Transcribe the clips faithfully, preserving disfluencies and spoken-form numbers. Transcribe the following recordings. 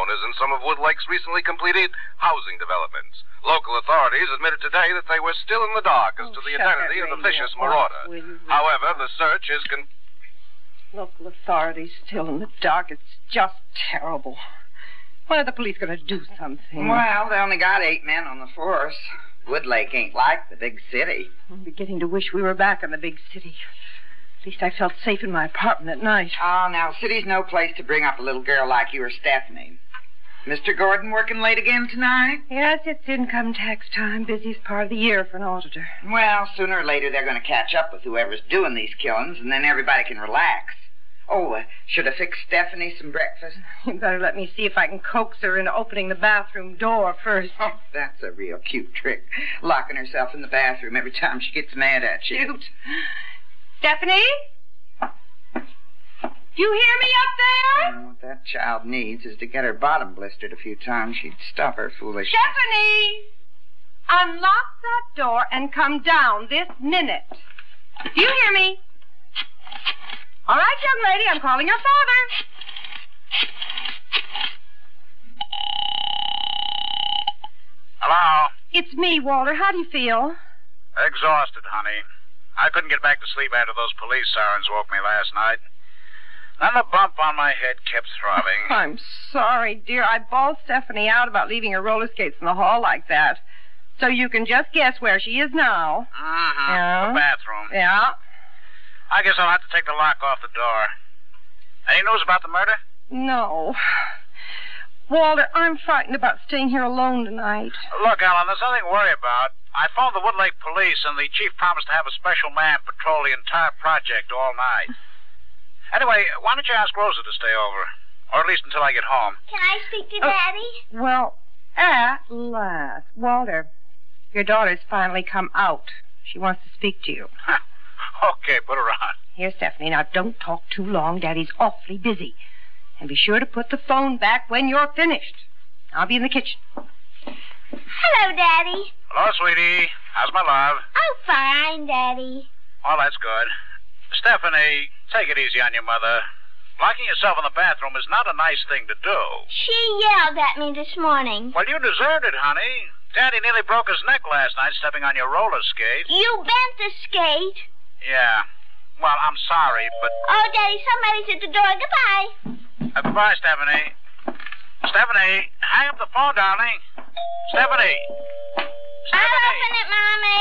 homeowners in some of Woodlake's recently completed housing developments. Local authorities admitted today that they were still in the dark as oh, to the identity of the vicious marauder. However, the search is... Con- Local authorities still in the dark. It's just terrible. When are the police going to do something? Well, they only got eight men on the force. Woodlake ain't like the big city. I'm beginning to wish we were back in the big city. At least I felt safe in my apartment at night. Oh, now, city's no place to bring up a little girl like you or Stephanie. Mister Gordon working late again tonight? Yes, it's income tax time. Busiest part of the year for an auditor. Well, sooner or later they're going to catch up with whoever's doing these killings, and then everybody can relax. Oh, uh, should I fix Stephanie some breakfast? You better let me see if I can coax her into opening the bathroom door first. Oh, that's a real cute trick. Locking herself in the bathroom every time she gets mad at you. Shoot. Stephanie? Do you hear me up there? Well, what that child needs is to get her bottom blistered a few times. She'd stop her foolishness. Stephanie! Unlock that door and come down this minute. Do you hear me? All right, young lady, I'm calling your father. Hello? It's me, Walter. How do you feel? Exhausted, honey. I couldn't get back to sleep after those police sirens woke me last night. Then the bump on my head kept throbbing. I'm sorry, dear. I bawled Stephanie out about leaving her roller skates in the hall like that. So you can just guess where she is now. Uh-huh. Yeah. The bathroom. Yeah. I guess I'll have to take the lock off the door. Any news about the murder? No. Walter, I'm frightened about staying here alone tonight. Look, Ellen, there's nothing to worry about. I phoned the Woodlake police, and the chief promised to have a special man patrol the entire project all night. Anyway, why don't you ask Rosa to stay over? Or at least until I get home. Can I speak to Oh, Daddy? Well, at last. Walter, your daughter's finally come out. She wants to speak to you. Okay, put her on. Here, Stephanie, now don't talk too long. Daddy's awfully busy. And be sure to put the phone back when you're finished. I'll be in the kitchen. Hello, Daddy. Hello, sweetie. How's my love? Oh, fine, Daddy. Oh, that's good. Stephanie, take it easy on your mother. Locking yourself in the bathroom is not a nice thing to do. She yelled at me this morning. Well, you deserved it, honey. Daddy nearly broke his neck last night stepping on your roller skate. You bent the skate. Yeah. Well, I'm sorry, but... Oh, Daddy, somebody's at the door. Goodbye. Uh, goodbye, Stephanie. Stephanie, hang up the phone, darling. Stephanie. I'll Stephanie. open it,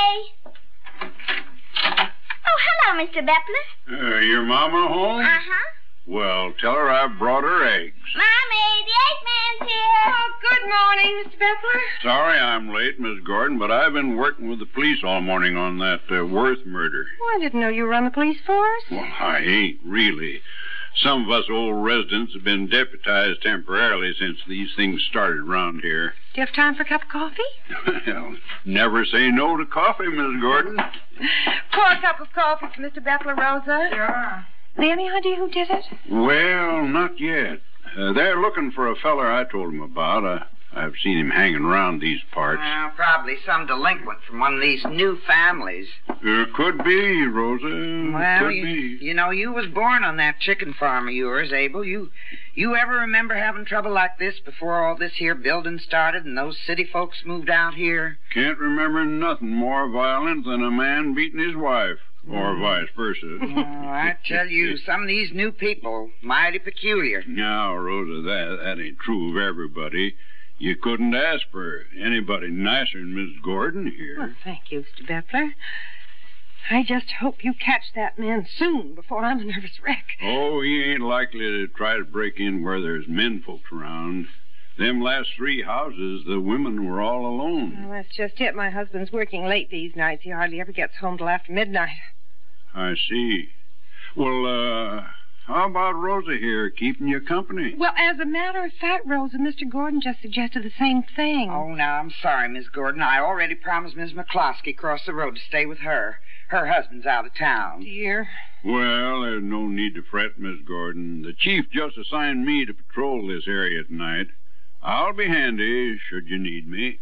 Mommy. Oh, hello, Mister Beppler. Uh, your mama home? Uh-huh. Well, tell her I brought her eggs. Mommy, the Eggman's here. Oh, good morning, Mister Beppler. Sorry I'm late, Miss Gordon, but I've been working with the police all morning on that uh, Worth murder. Oh, I didn't know you were on the police force. Well, I ain't, really. Some of us old residents have been deputized temporarily since these things started around here. Do you have time for a cup of coffee? Well, never say no to coffee, Miss Gordon. Pour a cup of coffee for Mister Beppler, Rosa. Sure. Any idea who did it? Well, not yet. Uh, they're looking for a feller I told them about. Uh, I've seen him hanging around these parts. Well, probably some delinquent from one of these new families. Uh, could be, Rosa. Well, could you, be. you know, you was born on that chicken farm of yours, Abel. You you ever remember having trouble like this before all this here building started and those city folks moved out here? Can't remember nothing more violent than a man beating his wife, or vice versa. Oh, I tell you, some of these new people, mighty peculiar. Now, Rosa, that, that ain't true of everybody. You couldn't ask for anybody nicer than Miss Gordon here. Well, thank you, Mister Beppler. I just hope you catch that man soon before I'm a nervous wreck. Oh, he ain't likely to try to break in where there's men folks around. Them last three houses, the women were all alone. Well, that's just it. My husband's working late these nights. He hardly ever gets home till after midnight. I see. Well, uh, how about Rosa here keeping you company? Well, as a matter of fact, Rosa, Mister Gordon just suggested the same thing. Oh, now, I'm sorry, Miss Gordon. I already promised Miss McCloskey across the road to stay with her. Her husband's out of town. Dear. Well, there's no need to fret, Miss Gordon. The chief just assigned me to patrol this area tonight. I'll be handy should you need me.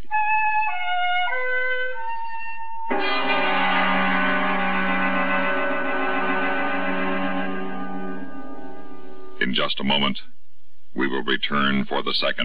In just a moment, we will return for the second